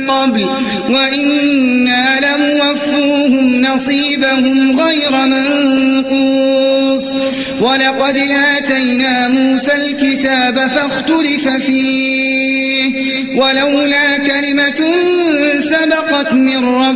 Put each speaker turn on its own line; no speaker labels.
قبل وإنا لموفوهم نصيبهم غير منقوص ولقد آتينا موسى الكتاب فاختلف فيه ولولا كلمة سبقت من ربك